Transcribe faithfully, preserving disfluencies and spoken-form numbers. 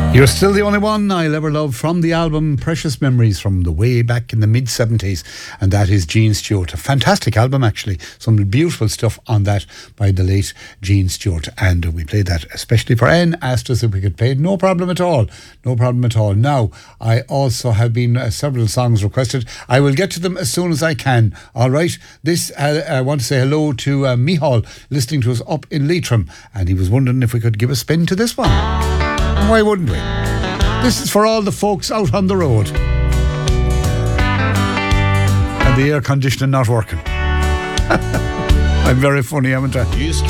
You're Still the Only One I'll Ever Love, from the album Precious Memories from the way back in the mid seventies, and that is Gene Stewart. A fantastic album, actually. Some beautiful stuff on that by the late Gene Stewart, and we played that especially for Anne. Asked us if we could play it. No problem at all. No problem at all. Now, I also have been uh, several songs requested. I will get to them as soon as I can. All right. This, uh, I want to say hello to uh, Mihal, listening to us up in Leitrim, and he was wondering if we could give a spin to this one. Why wouldn't we? This is for all the folks out on the road and the air conditioning not working. I'm very funny, haven't I?